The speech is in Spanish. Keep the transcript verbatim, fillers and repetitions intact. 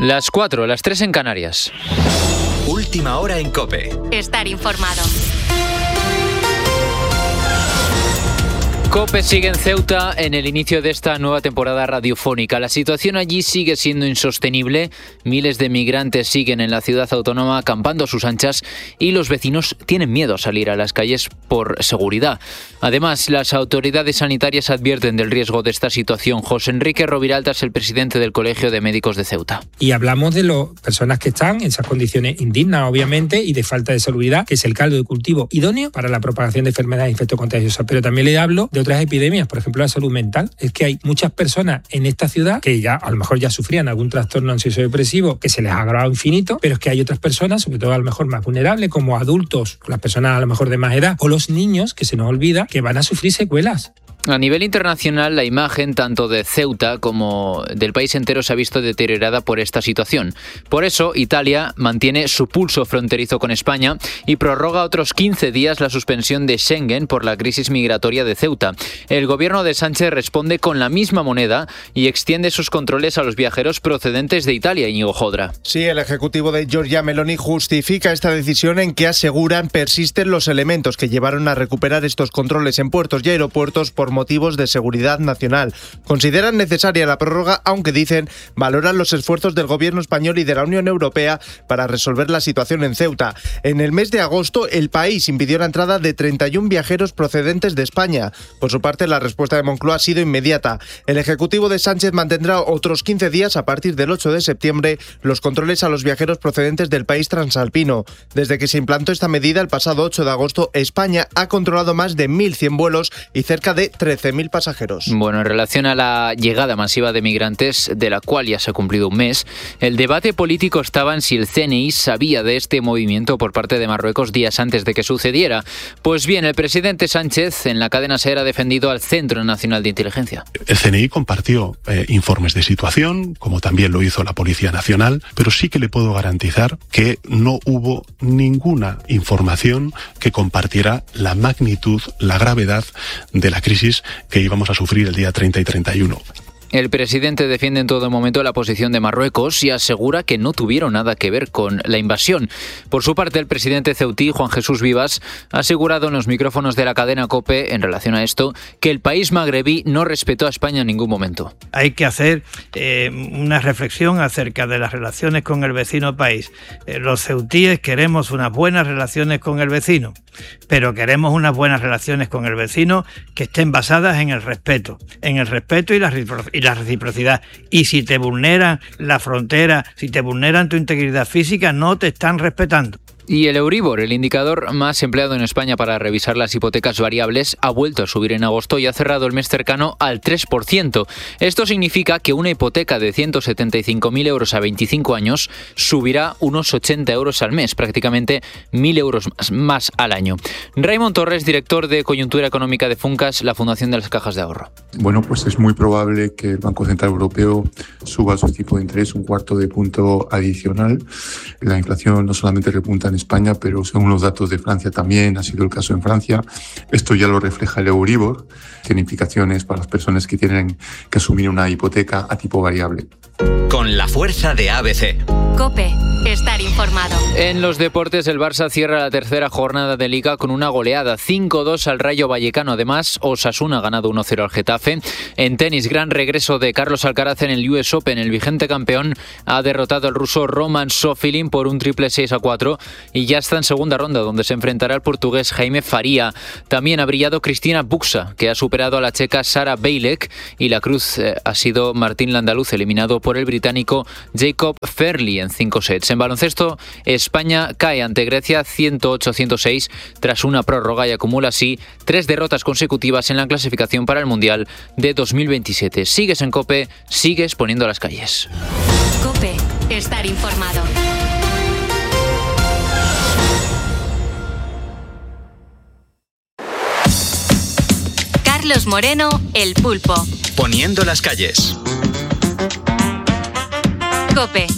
Las cuatro, las tres en Canarias. Última hora en COPE. Estar informado. COPE sigue en Ceuta en el inicio de esta nueva temporada radiofónica. La situación allí sigue siendo insostenible. Miles de migrantes siguen en la ciudad autónoma acampando a sus anchas y los vecinos tienen miedo a salir a las calles por seguridad. Además, las autoridades sanitarias advierten del riesgo de esta situación. José Enrique Roviralta es el presidente del Colegio de Médicos de Ceuta. Y hablamos de las personas que están en esas condiciones indignas, obviamente, y de falta de salubridad, que es el caldo de cultivo idóneo para la propagación de enfermedades infectocontagiosas. Pero también le hablo de otras epidemias, por ejemplo la salud mental. Es que hay muchas personas en esta ciudad que ya a lo mejor ya sufrían algún trastorno ansioso depresivo que se les ha agravado infinito, pero es que hay otras personas, sobre todo a lo mejor más vulnerables, como adultos, las personas a lo mejor de más edad, o los niños, que se nos olvida, que van a sufrir secuelas. A nivel internacional, la imagen tanto de Ceuta como del país entero se ha visto deteriorada por esta situación. Por eso, Italia mantiene su pulso fronterizo con España y prorroga otros quince días la suspensión de Schengen por la crisis migratoria de Ceuta. El gobierno de Sánchez responde con la misma moneda y extiende sus controles a los viajeros procedentes de Italia, Íñigo Jodra. Sí, el ejecutivo de Giorgia Meloni justifica esta decisión en que aseguran persisten los elementos que llevaron a recuperar estos controles en puertos y aeropuertos por motivos de seguridad nacional. Consideran necesaria la prórroga, aunque dicen valoran los esfuerzos del gobierno español y de la Unión Europea para resolver la situación en Ceuta. En el mes de agosto, el país impidió la entrada de treinta y un viajeros procedentes de España. Por su parte, la respuesta de Moncloa ha sido inmediata. El ejecutivo de Sánchez mantendrá otros quince días a partir del ocho de septiembre los controles a los viajeros procedentes del país transalpino. Desde que se implantó esta medida el pasado ocho de agosto, España ha controlado más de mil cien vuelos y cerca de trece mil pasajeros. Bueno, en relación a la llegada masiva de migrantes, de la cual ya se ha cumplido un mes, el debate político estaba en si el C N I sabía de este movimiento por parte de Marruecos días antes de que sucediera. Pues bien, el presidente Sánchez en la cadena SER ha defendido al Centro Nacional de Inteligencia. El C N I compartió eh, informes de situación, como también lo hizo la Policía Nacional, pero sí que le puedo garantizar que no hubo ninguna información que compartiera la magnitud, la gravedad de la crisis que íbamos a sufrir el día treinta y treinta y uno. El presidente defiende en todo momento la posición de Marruecos y asegura que no tuvieron nada que ver con la invasión. Por su parte, el presidente ceutí, Juan Jesús Vivas, ha asegurado en los micrófonos de la cadena COPE, en relación a esto, que el país magrebí no respetó a España en ningún momento. Hay que hacer eh, una reflexión acerca de las relaciones con el vecino país. Eh, los ceutíes queremos unas buenas relaciones con el vecino, pero queremos unas buenas relaciones con el vecino que estén basadas en el respeto, en el respeto y la y la reciprocidad. Y si te vulneran la frontera, si te vulneran tu integridad física, no te están respetando. Y el Euribor, el indicador más empleado en España para revisar las hipotecas variables, ha vuelto a subir en agosto y ha cerrado el mes cercano al tres por ciento. Esto significa que una hipoteca de ciento setenta y cinco mil euros a veinticinco años subirá unos ochenta euros al mes, prácticamente mil euros más, más al año. Raymond Torres, director de Coyuntura Económica de Funcas, la Fundación de las Cajas de Ahorro. Bueno, pues es muy probable que el Banco Central Europeo suba su tipo de interés un cuarto de punto adicional. La inflación no solamente repunta en España, pero según los datos de Francia también ha sido el caso en Francia. Esto ya lo refleja el Euribor, tiene implicaciones para las personas que tienen que asumir una hipoteca a tipo variable. Con la fuerza de A B C. COPE, estar informado. En los deportes, el Barça cierra la tercera jornada de Liga con una goleada cinco dos al Rayo Vallecano. Además, Osasuna ha ganado uno cero al Getafe. En tenis, gran regreso de Carlos Alcaraz en el U S Open. El vigente campeón ha derrotado al ruso Roman Sofilin por un triple seis a cuatro y ya está en segunda ronda, donde se enfrentará al portugués Jaime Faría. También ha brillado Cristina Buxa, que ha superado a la checa Sara Bejlek, y la cruz eh, ha sido Martín Landaluz, eliminado por el británico Jacob Fairley en cinco sets. En baloncesto, España cae ante Grecia ciento ocho a ciento seis tras una prórroga y acumula así tres derrotas consecutivas en la clasificación para el Mundial de dos mil veintisiete. Sigues en COPE, sigues poniendo las calles. COPE, estar informado. Carlos Moreno, El Pulpo. Poniendo las calles. COPE.